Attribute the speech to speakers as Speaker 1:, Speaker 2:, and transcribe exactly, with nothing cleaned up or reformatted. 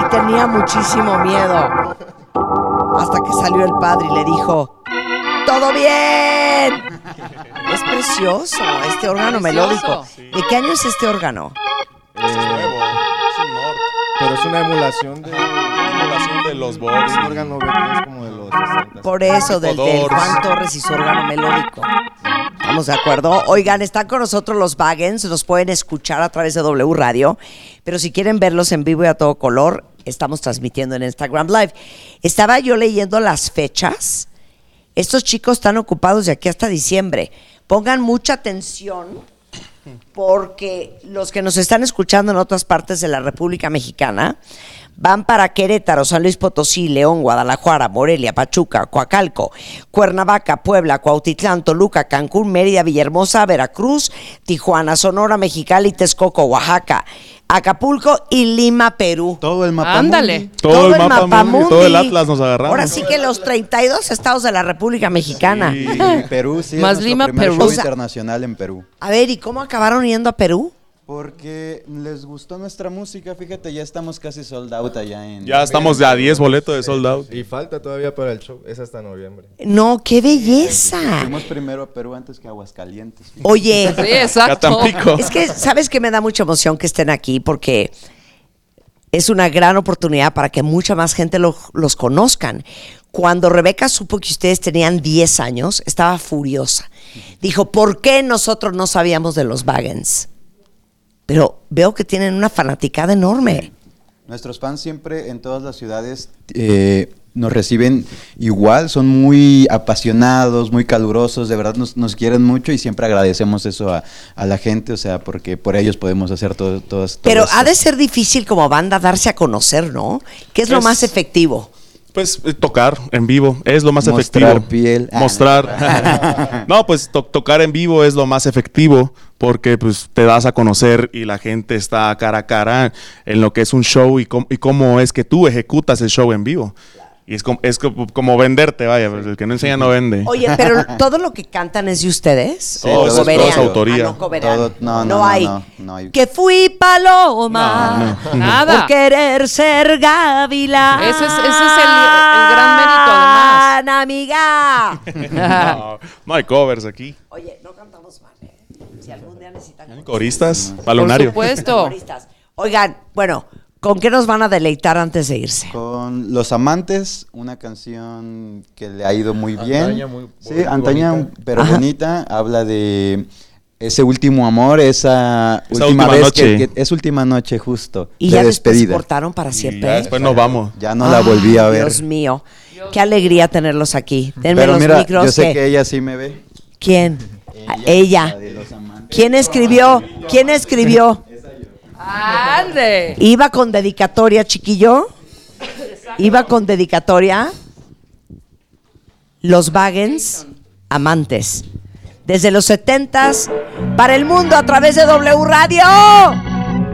Speaker 1: tenía muchísimo miedo. Hasta que salió el padre y le dijo: ¡todo bien! Es precioso este órgano
Speaker 2: Precioso.
Speaker 1: melódico.
Speaker 2: Sí.
Speaker 1: ¿De qué año es este órgano?
Speaker 3: Eh, es nuevo, es un Nord. Pero es una emulación de, una emulación de los Box. Un órgano B tres como de los sesenta.
Speaker 1: Por eso, del, del
Speaker 3: Doors.
Speaker 1: Juan Torres y su órgano melódico. ¿Estamos de acuerdo? Oigan, están con nosotros los Baggins. Nos pueden escuchar a través de W Radio. Pero si quieren verlos en vivo y a todo color, estamos transmitiendo en Instagram Live. Estaba yo leyendo las fechas. Estos chicos están ocupados de aquí hasta diciembre. Pongan mucha atención, porque los que nos están escuchando en otras partes de la República Mexicana van para Querétaro, San Luis Potosí, León, Guadalajara, Morelia, Pachuca, Coacalco, Cuernavaca, Puebla, Cuautitlán, Toluca, Cancún, Mérida, Villahermosa, Veracruz, Tijuana, Sonora, Mexicali, Texcoco, Oaxaca, Acapulco y Lima, Perú.
Speaker 4: Todo el mapa.
Speaker 2: Ándale.
Speaker 3: Todo,
Speaker 1: Todo
Speaker 3: el
Speaker 1: el
Speaker 3: mapa,
Speaker 1: mapamundi.
Speaker 3: mundi, todo el Atlas nos agarramos.
Speaker 1: Ahora sí que los treinta y dos estados de la República Mexicana.
Speaker 3: Sí.
Speaker 4: Y Perú, sí.
Speaker 2: Más
Speaker 4: es nuestro
Speaker 2: Lima,
Speaker 4: primer
Speaker 2: Perú.
Speaker 4: show
Speaker 1: O sea-
Speaker 4: internacional en Perú.
Speaker 1: A ver, ¿y cómo acabaron yendo a Perú?
Speaker 4: Porque les gustó nuestra música, fíjate, ya estamos casi sold out allá en...
Speaker 3: Ya estamos de a diez boletos de sold out.
Speaker 5: Y falta todavía para el show, es hasta noviembre.
Speaker 1: No, qué belleza.
Speaker 4: Fuimos primero a Perú antes que a Aguascalientes. fíjate.
Speaker 1: Oye,
Speaker 2: Sí, exacto.
Speaker 3: Catampico.
Speaker 1: es que, ¿sabes qué? Me da mucha emoción que estén aquí, porque es una gran oportunidad para que mucha más gente lo- los conozcan. Cuando Rebeca supo que ustedes tenían diez años, estaba furiosa. Dijo: ¿por qué nosotros no sabíamos de los Baggins? Pero veo que tienen una fanaticada enorme.
Speaker 4: Nuestros fans siempre en todas las ciudades eh, nos reciben igual, son muy apasionados, muy calurosos, de verdad nos, nos quieren mucho y siempre agradecemos eso a, a la gente, o sea, porque por ellos podemos hacer todo, todo, todo
Speaker 1: Pero
Speaker 4: esto.
Speaker 1: ha de ser difícil como banda darse a conocer, ¿no? ¿Qué es lo
Speaker 3: Es-
Speaker 1: más efectivo?
Speaker 3: Pues eh, tocar en vivo es lo más
Speaker 4: Mostrar
Speaker 3: efectivo.
Speaker 4: piel. Ah,
Speaker 3: Mostrar. No, pues to- tocar en vivo es lo más efectivo porque pues te das a conocer y la gente está cara a cara en lo que es un show y, cómo- y cómo es que tú ejecutas el show en vivo. Y es como, es como, como venderte, vaya, el que no enseña no vende.
Speaker 1: Oye, pero todo lo que cantan es de ustedes.
Speaker 4: Sí,
Speaker 1: ¿O
Speaker 4: todo es-
Speaker 1: coverean?
Speaker 4: todo es
Speaker 3: autoría.
Speaker 1: Ah, no, coverean.
Speaker 4: Todo- no, no, no,
Speaker 1: hay.
Speaker 4: no, no hay.
Speaker 1: Que fui paloma
Speaker 2: Nada.
Speaker 1: por querer ser gavilán.
Speaker 2: Ese es- ese es el- el gran mérito, además.
Speaker 1: amiga.
Speaker 3: No, no hay covers aquí.
Speaker 1: Oye, no cantamos mal, ¿eh? Si algún día necesitan
Speaker 3: Coristas,
Speaker 2: Por
Speaker 3: balonario.
Speaker 2: supuesto.
Speaker 1: coristas. Oigan, bueno, ¿con qué nos van a deleitar antes de irse?
Speaker 4: Con Los Amantes, una canción que le ha ido muy bien.
Speaker 5: Antaña, muy-
Speaker 4: sí,
Speaker 5: muy
Speaker 4: antaña,
Speaker 5: bonita.
Speaker 4: pero
Speaker 1: Ajá.
Speaker 4: bonita. Habla de ese último amor, esa,
Speaker 3: Esa
Speaker 4: última,
Speaker 3: última
Speaker 4: vez
Speaker 3: noche.
Speaker 4: que, que- es última noche justo
Speaker 1: Y
Speaker 4: de
Speaker 1: ya después se
Speaker 4: despedida.
Speaker 1: cortaron para
Speaker 3: Y
Speaker 1: siempre.
Speaker 3: ya después nos vamos.
Speaker 4: Ya no la volví a
Speaker 1: Ay,
Speaker 4: ver.
Speaker 1: Dios mío, qué alegría tenerlos aquí. Denme
Speaker 4: Pero
Speaker 1: los
Speaker 4: mira,
Speaker 1: micros.
Speaker 4: yo sé
Speaker 1: ¿qué?
Speaker 4: que ella sí me ve.
Speaker 1: ¿Quién?
Speaker 4: Ella,
Speaker 1: Ella.
Speaker 4: la de Los Amantes.
Speaker 1: ¿Quién escribió? ¿Quién escribió?
Speaker 2: ¡Ande!
Speaker 1: ¿Iba con dedicatoria, chiquillo? ¿Iba con dedicatoria? Los Baggins, amantes. Desde los setentas, para el mundo a través de W Radio.